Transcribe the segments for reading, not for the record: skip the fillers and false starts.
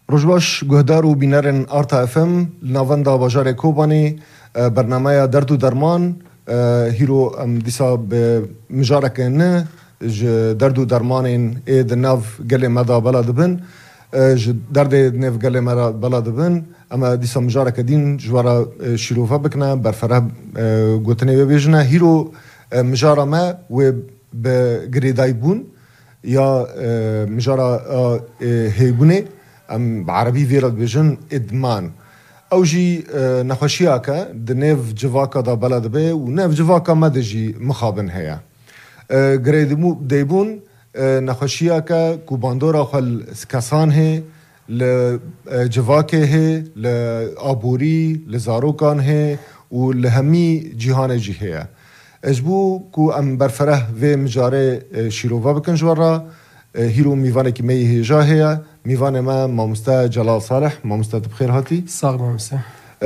روجباش گهدار و بینرن آرتا افم ناوندا باجار کوبانی برنامه درد و درمان هیرو دیسا به مجارک نه درد و درمان اید ناف گل مدا بلاد بن درد ناف گل مدا بلاد بن اما دیسا مجارک دین جوارا شیروفا بکنه برفره گوتنه ببیجنه هیرو مجارا ما و به گریدای بون یا مجارا هیبونه بعربي فيرد بيجن إدمان أو جي نخشياكا دنيف جواكا دا بلد بي ونيف جواكا ما دجي مخابن هيا قريدمو ديبون نخشياكا كوباندورا خل سكاسان هي لجواكي هي لآبوري لزاروكان هي ولهمي جيهان جي هيا اجبو كو ام برفره في مجاري شيروفا بكن جورا هيرو ميوانه كي مي جاهيا ميوانه ما مامستا جلال صالح مامستا بخير هاتي صاغ مامستا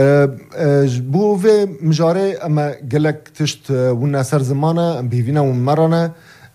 بو في مجاري اما قالك تشت ونا سر زمانه ام بيفينا ومرنا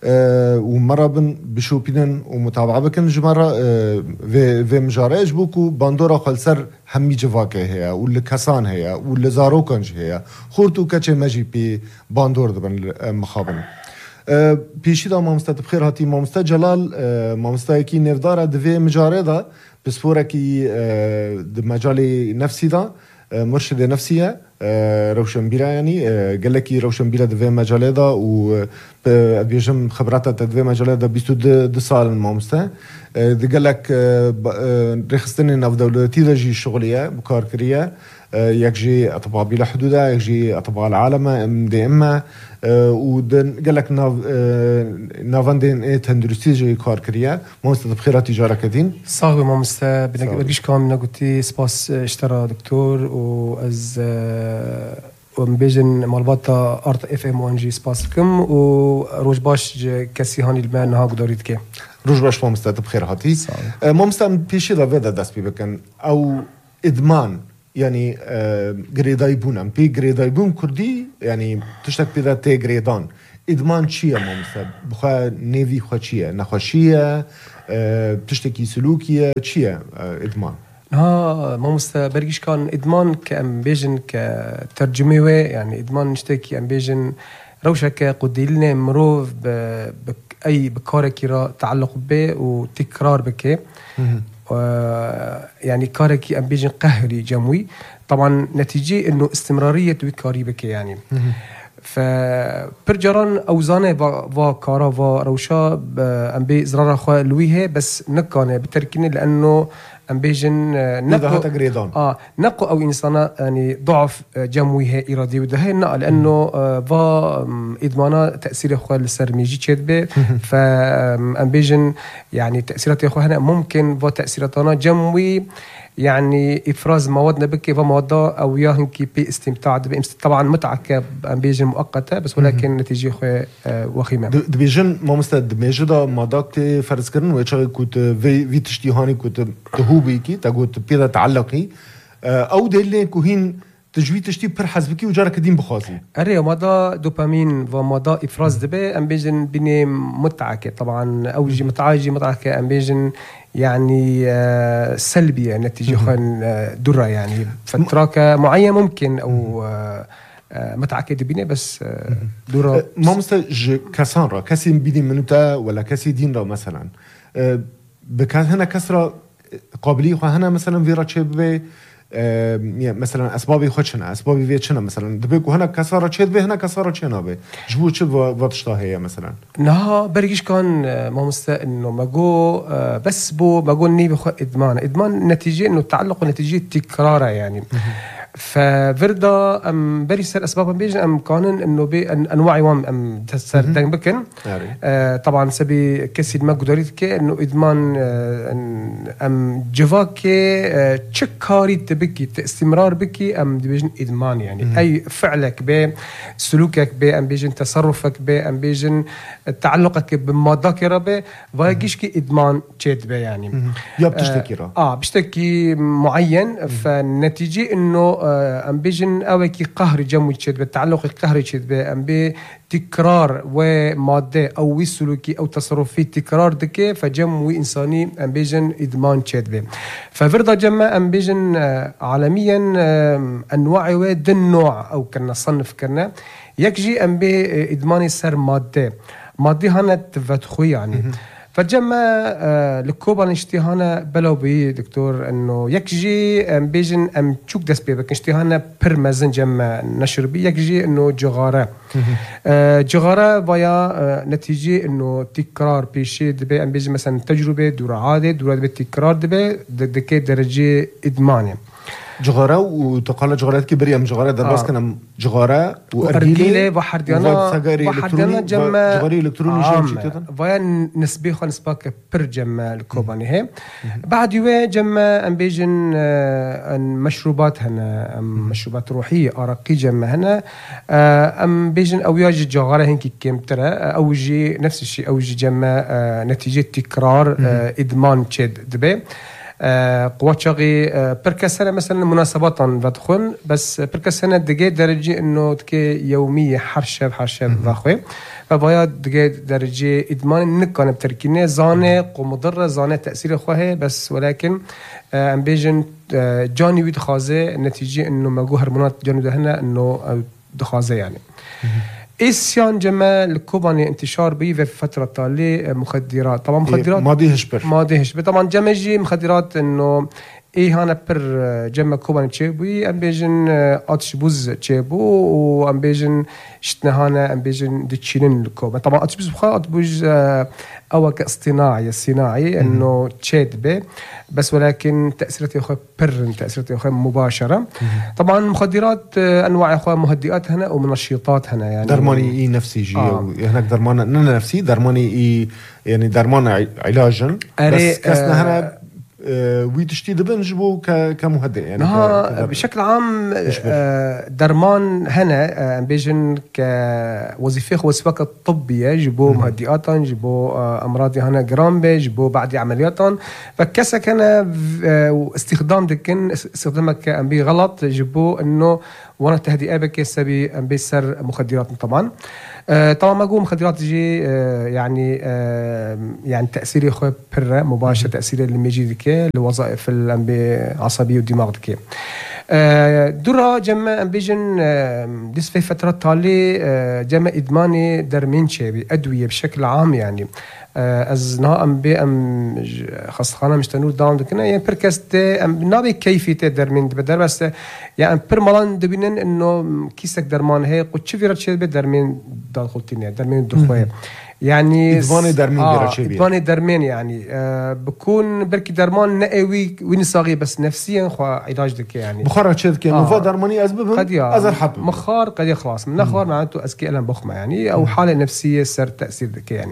ومرابن بشوبينن ومتابعه بكن جمره في مجاري جبوكو باندورا خلسر همي جواكه هي ولا كسان هي ولا زاروكنج هي خورتو كاتش ماجي بي باندور دبن مخابن پیشی دا مامستا بخیر هاتی مامستا جلال مامستا کی نفدار دوی مجاره دا بسپوره کی د مجال نفسی دا مرشد نفسیه روشنبیره یعنی گلکی روشنبیره دوی مجال دا و بیجم خبرات دوی مجال دا 22 سال مامستا دگلک رخصتن ناف دولتی دا جی شغلیه بکار کریه یک جی اطباء بلا حدوده یک جی اطباء العالم MDM ودن قالك نافندين تندرسي جي كار كريا مامستا بخيرات تجاره كدين صاحبي مامستا بنقولش كام نقولتي سباس اشترى دكتور واز ومبيجن مالباتا ارت اف ام 1 جي سباسكم وروج باش كسي هاني المان ها قدريت كي روج باش مامستا بخير هاتي مامستا بيشي دا فيدا داس بيبكن او ادمان يعني جريداي بونم بي جريداي بون كردي يعني تشتك بذا تي جريدان ادمان شيء ممثل بخا نيفي خشيه نخشيه تشتكي سلوكيه شيء ادمان ها ممثل برجش كان ادمان كام بيجن كترجمه يعني ادمان نشتكي ام بيجن روشك قديلنا مروف اي بكارك را تعلق به وتكرار بك يعني كاركي أم بيجن قهري جموي طبعا نتيجة إنه استمرارية وكاري بك يعني فبرجران أوزانه و كارا و روشا أم بي زرارة خوا لويه بس نكانه بتركينه لأنه أم بيجن نقو أو إنسان يعني ضعف جمويه إرادي وده نقل لأنه و إدمانا تأثير خوا لسرميجي تشد به فأم بيجن يعني تأثيرات أخوة هنا ممكن و تأثيراتنا جموي يعني إفراز مواد نبكي ومواد أو ياهنكي باستمتاع طبعا متعة أم بيجن مؤقتة بس ولكن نتيجة خوي وخيمة دبيجن ما مستد دمجدا ماداك فرز كرن ويشاي كنت في تشتيهاني كنت تهوبيكي تقول بيدا تعلقي أو دلين كوهين تجوي تشتي بر حسبكي وجارك قديم بخاصي أري مادا دوبامين ومادا إفراز دبي أم بيجن بني متعة طبعا أوجي متعة أم بيجن يعني سلبية نتيجة خان درة يعني فترة معين ممكن أو متعكد بيني بس درة ما مستج كسان كسي بيدي منوتا ولا كسي دين را مثلا بكان هنا كسرة قابلية هنا مثلا فيرا تشبه مثلا اسبابي خدشنا اسبابي فيتشنا مثلا دبيكو هنا كسرة تشد به هنا كسرة تشنا به جبو تشد واتشتا هي مثلا نها برجيش كان ما مستا انه ماجو بس بو ماجو ني بخ ادمان نتيجه انه تعلق نتيجه تكراره يعني ففردا ام بريسر اسباب بيجن ام قانون انه بانواع يوم ام تسر بكن طبعا سبي كسيد ما قدرت كي انه ادمان ام جواكي تشكاري تبكي استمرار بكي ام بيجن ادمان يعني اي فعلك به سلوكك به ام بيجن تصرفك به ام بيجن تعلقك بمادك ربه واجيش كي ادمان تشد به يعني يا بتشتكي بشتكي معين فالنتيجه انه ام بيجن اوكي قهر جموي تشد بالتعلق القهري تشد ام بي تكرار ومادة أو سلوكي أو تصرفي تكرار دكي فجم وإنساني أم بيجن إدمان تشد به ففرضا جمع أم بيجن عالميا أنواع ودن نوع أو كنا صنف كنا يكجي أم بي إدمان سر مادة هنا تفتخوي يعني فجمع لكوبا نشتيهانا بلو بي دكتور انه يكجي بيجن ام تشوك دس بي بك نشتيهانا برمزن جمع نشر بي يكجي انه جغارة ويا نتيجة انه تكرار بيشي دبي ام بيجي مثلا تجربة دور عادة دبي تكرار دبي دكي درجة ادماني جغارة وتقال جغارات كبيرة من جغارة درباس كنا جغارة وأرجيلة وحرديانا جمع جغاري إلكتروني شيء ويا نسبي خان سباك بر جمع الكوباني هي بعد يوه جمع أم بيجن مشروبات هنا مشروبات روحية أراقي جمع هنا أم بيجن أو ياجي جغارة هنكي كم ترى أو جي نفس الشيء أو جي جمع نتيجة تكرار إدمان تشد دبي قوات شغي بركسنة مثلا مناسبات بدخل بس بركسنة دقيقة درجة إنه تكي يومية حرشة بخوي فبايا دقيقة درجة إدمان نكان بتركينه زانة ومضرة زانة تأثير خواه بس ولكن أم بيجن جاني ويدخازه نتيجة إنه ماجو هرمونات جاني دهنا إنه دخازه يعني إيسيان جمال الكوباني انتشار بيه في فترة طالية مخدرات طبعا مخدرات ماضي هشبر طبعا جمجي مخدرات إنه إيه هانا بر جمع كوباني تشيبوي أم بيجن أتش بوز تشيبو وأم بيجن شتنا هانا أم بيجن دتشينين الكوبا طبعا أتش بوز بخا أتبوج أو كاصطناعي الصناعي إنه تشيد به بس ولكن تأثيرته أخوة بر تأثيرته أخوة مباشرة طبعا مخدرات أنواع أخوة مهدئات هنا ومنشطات هنا يعني درماني إيه نفسي جي هناك درمان نفسي درماني إيه يعني درمان علاجا بس كسنا هنا ويتشتي دبن جبو كمهدئ يعني بشكل عام درمان هنا بيجن كوظيفة وظيفة الطبية جبو مهدئات جبو أمراض هنا جرامبة جبو بعد عمليات فكسا كان استخدام دكن استخدامك أمبي غلط جبو إنه وانا تهدئة بك سبي أمبي سر مخدرات طبعا طبعا ما أقول مخدرات جي يعني تأثيري خوي برة مباشر تأثيري اللي يجي ذكي لوظائف العصبية والدماغ ذكي دورا جمع بيجن ديس في فترة تالي جمع إدماني درمين شيبي أدوية بشكل عام يعني از نا ام بي ام خاصخانه مشتنور داون دكنا يعني بركست ام نابي كيفيته درمين بدر بس يعني برمالان دبينن انه كيسك درمان هي قدش فيرا تشي بدرمين داخلتني درمين دخويه يعني ادواني درمين ادواني درمين يعني بكون بركي درمان نقوي وين صاغي بس نفسيا خو علاج دك يعني بخار تشد كي نوفا درماني اسباب ازر حب مخار قد خلاص من نخر معناته اسكي الم بخمه يعني او حاله نفسيه سر تاثير دك يعني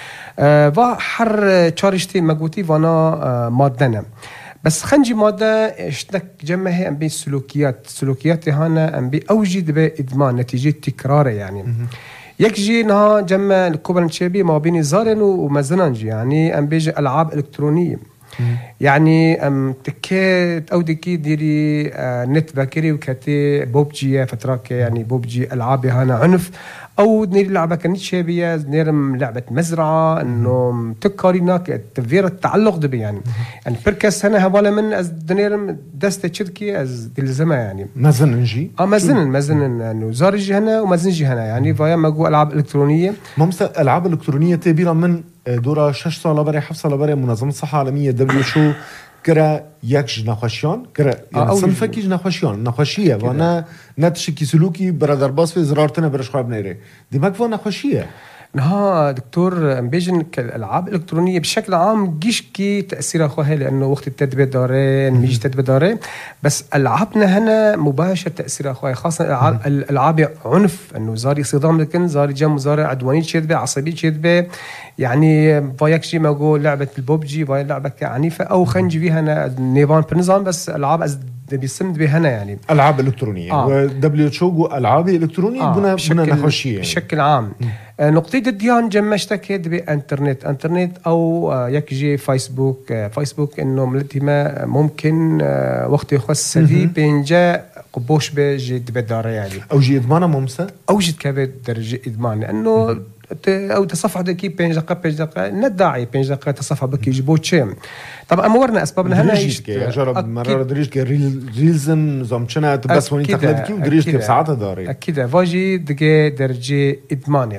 و حر چارشتي مقوتي وانا مادنا بس خنجي مادة اشتك جمعها ام بي سلوكيات هانا ام بي اوجد بي ادمان نتيجة تكرار يعني يكجي نها جمع الكوبرن تشيبي ما بين زارن ومزنانجي يعني ام بيجي العاب الكترونية يعني ام تكيت او دكي ديري نت باكري وكاتي بوبجي فتراك يعني بوبجي العاب هانا عنف او نير لعبه كانت شبيه نيرم لعبه مزرعه انه تكاريناك تفير التعلق دبي يعني بركس هنا هباله من از دنيرم دست تشدكي از دلزمه يعني مازننجي مازن انه زارجي هنا ومازنجي هنا يعني فيا ماجو العاب الكترونيه ممسا العاب الكترونيه تبيرا من دورا 6 سال بري 7 سال بري منظمه الصحه العالميه WHO كرا يكش نخوشيان كرا يعني صنفك يج نخوشيان نخوشيه وانا نتشكي سلوكي برادر باس في زرارتنا برش خراب نيري دماغ فو نخوشيه نها دكتور امبيجن كالالعاب الالكترونيه بشكل عام جيشكي تاثيرها خوها لانه وقت التدبير دارين ميجي تدبير دارين بس العابنا هنا مباشر تاثيرها خوها خاصه الالعاب عنف انه زاري صدام لكن زاري جم زاري عدواني تشدبه عصبي تشدبه يعني فايك شي ما اقول لعبه البوبجي فاي لعبه عنيفه او خنجي فيها نيفان بنظام بس العاب بيسمد بهنا يعني العاب الكترونيه ودبليو تشو العاب الكترونيه بنا نخشيه يعني. بشكل عام نقطه الديان جمشتك بانترنت او يكجي فيسبوك انه ملتما ممكن وقت يخص سدي بينجا قبوش بجد بدار يعني او جي ادمانه ممسه او جد كبد درجه ادمان لانه او تصفح دكي بينج دقه نداعي بينج دقه تصفح بكي جبوت شيم طبعا امورنا اسبابنا هنا جرب مرة دريج كي ريلزن زمشنا بس وين تقلب كي ودريج كي ساعات داري اكيد فاجي دقه درجه ادمان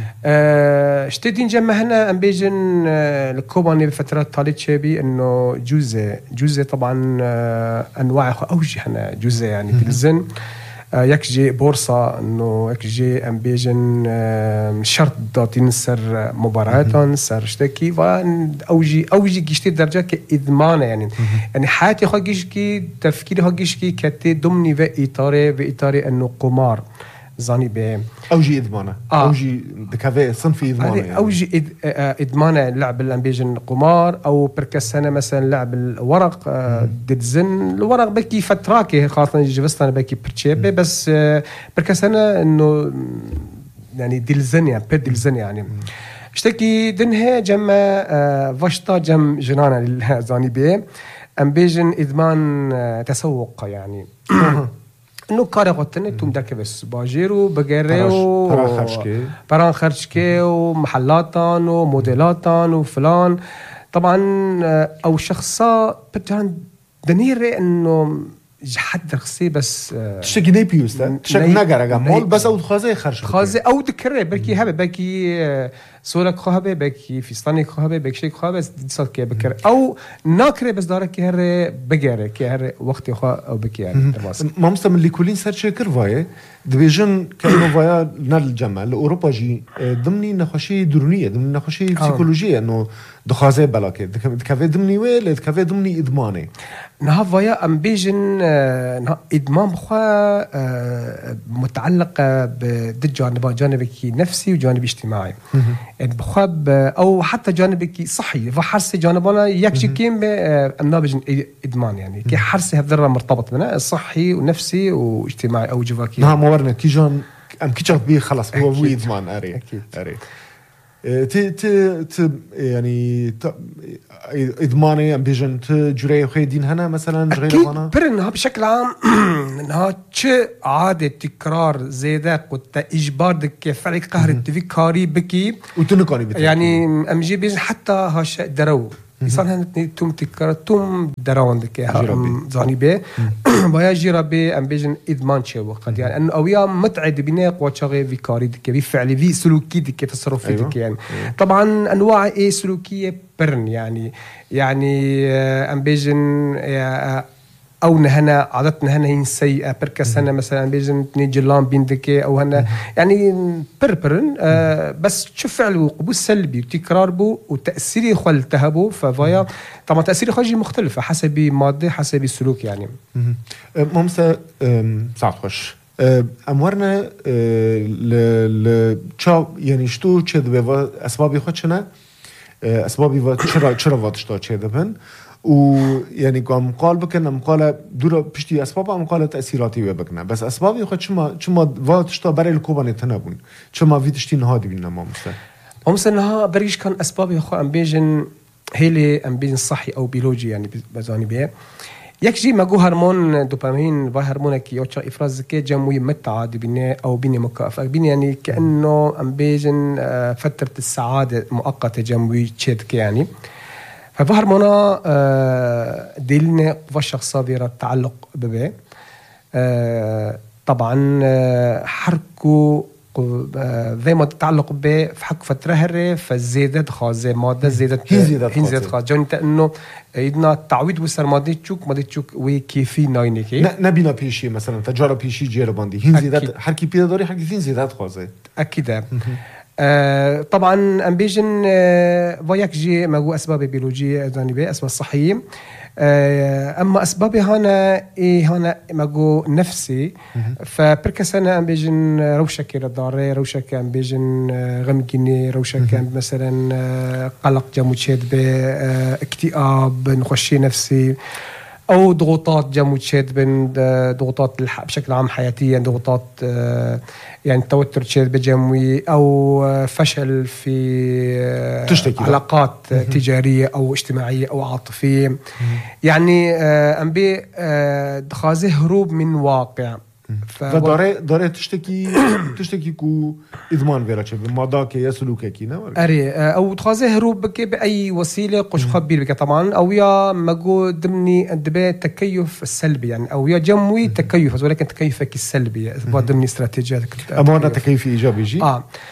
اشتدين جمع هنا ام بيجن الكوباني بفترات طالت شبي انه جوزه طبعا انواع اوجه هنا جوزه يعني تلزن يكجي بورصة إنه يكجي أمبيجن شرط داتين سر مباراة سر اشتكي أوجي جشتي درجة كإدمان يعني حياتي خاجيش كي تفكيري خاجيش كي كتي ضمني في إطاري إنه قمار زاني به أوجي إدمانة أوجي دكافي صنف إدمانة يعني. أوجي إدمانة لعب الأمبيجن قمار أو بركسنة مثلا لعب الورق دتزن الورق بكي فتراكي خاصة جبستنا بكي برتشيبه بس بركسنة إنه يعني دلزن يعني اشتكي دنها جمع فشتا جم جنانا زاني به أمبيجن إدمان تسوق يعني إنه كاره قطني توم درك بس باجيرو بجريو بران خرجكي ومحلاتان وموديلاتان وفلان طبعا أو شخصا بتهان دنيرة إنه حد رخصي بس تشتكي نيبيوس تشتكي نجارة مول بس أو خازي أو ذكره بكي هبه بكي سولك خهبه بكي فيستاني خهبه بكشي خهبه بس صار كي بكره أو ناكره بس دارك كي هر بجاره كي هر وقت خا أو بكي يعني ما مستعمل اللي كلين سر شيء كرفاية دبيجن كانوا فايا نال الجمع لأوروبا جي ضمني نخشي درونية ضمني نخشي بسيكولوجية إنه دخازة بلاكي دكافي ضمني ويل دكافي ضمني إدماني نها فايا أم بيجن إدمان بخوا متعلقة بجانبك نفسي وجانب اجتماعي يعني بخاب أو حتى جانبك صحي فحرص جانبنا يكشي كيم بجن إدمان يعني كي حرص هذا مرتبط بنا صحي ونفسي واجتماعي أو جواكي نعم مورنا كي جان أم كي بيه خلاص هو إدمان أري يعني إدماني أم بيجن تجري خيدين هنا مثلا أكيد برنها بشكل عام إنها عادة تكرار زيادة قد إجبار دك فعل قهر في كاري بكي وتنقاني بتاعي يعني أمجي بيجن حتى هاش درو يصير هنتني توم تكرار توم درون دك زاني به ويا جربي أم بيجن إدمان شيء وقت يعني أنه أويا متعد بناء قوتشغي في كاري دك بفعل في سلوكي دك تصرف دك يعني طبعا أنواع إيه سلوكية برن يعني أم بيجن أو نهنا عادتنا هنا هين سيئة بركسنا مثلا بيجن نيجلان بيندكي أو هنا يعني برن بس شوف فعله قبول سلبي وتكرار بو وتأثيري خل تهبو ففايا طبعا تأثيري خارجي مختلفة حسب مادة حسب السلوك يعني ممسا ساعة خوش أمورنا لتشا يعني شتو تشد أسبابي خوشنا أسبابي چرا واتشتا چه دبن و يعني قام قال بكنا مقاله دورا بشتي اسباب مقاله تاثيراتي وبكنا بس اسبابي خد شما واتشتا بري الكوبانه تنبون شما فيتشتي نهادي بينا ما مثلا بريش كان اسبابي خو ام بيجن هيلي ام بيجن صحي او بيولوجي يعني بزاني بيه يكجي ماجو هرمون دوبامين هرمونك يوتشا افراز كي جموي متعادي بناء او بني مكافاه بني يعني كانه ام بيجن فتره السعاده مؤقته جموي تشيدك يعني فهرمونا ديلنا والشخص بيرا التعلق ببه طبعا حركو زي ما تتعلق به في حق فترة هرة فالزيادات خازة مادة زيادات خازة جانت إنه إدنا تعويض وسر مادة تشوك وكيفي ناينكي نبينا بيشي مثلا تجارب بيشي جيرباندي هين زيادات حركي بيدا داري حركي هين زيادات خازة أكيد طبعا أمبيجن وياك جي ماجو أسباب بيولوجية جانبية أسباب صحية أما أسبابي هنا هنا ماجو نفسي فبركسنا أمبيجن روشة ردارة روشة أمبيجن غمجني روشة مثلا قلق جموشيد باكتئاب نخشي نفسي او ضغوطات جم وتشيد بين ضغوطات بشكل عام حياتيا، ضغوطات يعني توتر تشيد بجموي، او فشل في علاقات تجاريه او اجتماعيه او عاطفيه. يعني ام بي خازه هروب من واقع. داره تشتكي كو إضمان فيرا شيء بماذاك يسلوكك هنا أري أو تخازه هروب بك بأي وسيلة قش خبير بك طبعا، أو يا مجو ضمني الدباء تكيف السلبي يعني، أو يا جموي تكيف ولكن تكيفك السلبي ضمن استراتيجيات. أما أنا تكيف إيجابي جي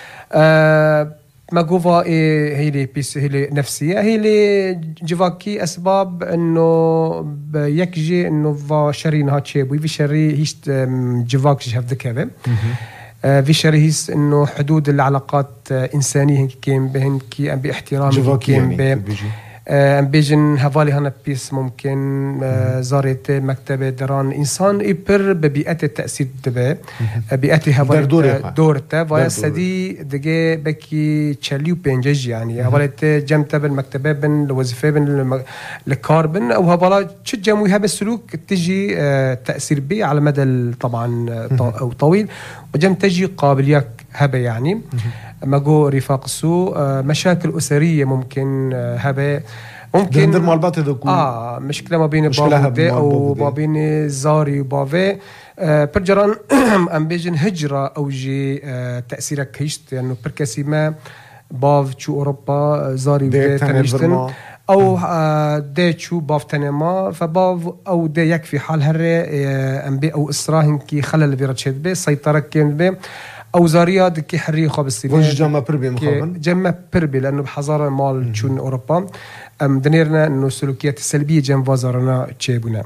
ماجوفا هي لي بيس هي لي نفسية، هي لي جواكي أسباب إنه بيكجي إنه في شرين هاتشيبوي في شري هيش جواك شاف ذكره في شري هيس إنه حدود العلاقات إنسانية كيم بهن كي أم باحترام كيم به بيجن هفالي هنا بيس ممكن زارت مكتبة دران إنسان إبر ببيئة التأثير دبا بيئة هفالي دورته ويا سدي دقي بكي تشاليو بينجج يعني هفالي جمتة بالمكتبة بن الوظيفة بن الكاربن أو هفالا شد جموي هذا السلوك تجي تأثير بي على مدى طبعا أو طويل، وجم تجي قابلية هبة يعني ماجو رفاق السوء مشاكل أسرية ممكن هبة ممكن دندر مالبات ذكو مشكلة ما بين بابودي أو ما بين زاري وبافي برجران أم بيجن هجرة أو جي تأثيرك هيشت يعني بركسي ما باف شو أوروبا زاري تنجتن أو دي شو باف تنما فباف أو دي يكفي حال هري أم بي أو إسراهن كي خلل بيرتشد بي سيطرة كين بي أو زاريات كي حرية خابس وش جمع بربي مخابن جمع بربي لأنه بحضارة مال شون أوروبا دنيرنا إنه السلوكيات السلبية جنب وزارنا تشيبنا.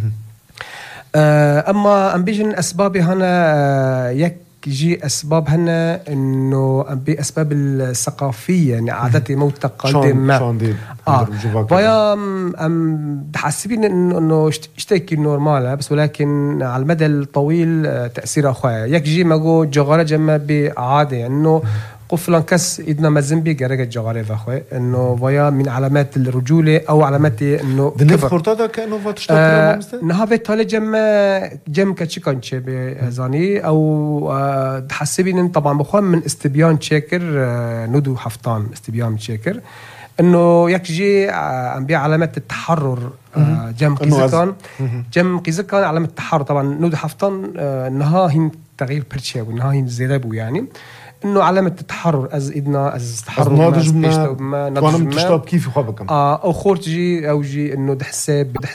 أما أم بيجن أسباب هنا يجي أسباب هنا إنه أم بي أسباب الثقافية يعني عاداتي مو تقاليد ما ويا أم حاسبين إنه اشتكي نورمالة بس ولكن على المدى الطويل تأثير أخويا يجي ماجو جغارة جمع بعادة يعني إنه قفلان كس إدنا مزنبي جرجة جغارة فأخوي إنه ويا من علامات الرجولة أو علامات إنه دنيف خورتا كأنه فتشتغل نهابة طالع جم كتشكان شيء بزاني أو تحسبين طبعا بخوان من استبيان شاكر ندو حفطان استبيان شاكر إنه يكجي عم بيع علامات التحرر جم قيزكان علامة التحرر طبعا ندو حفطان إنها هين تغيير برشة وإنها هين زرابو يعني إنه علامة التحرر از إدنا از تحرر ما نضج ما كيف يخابكم أو خورتجي أو جي إنه دحساب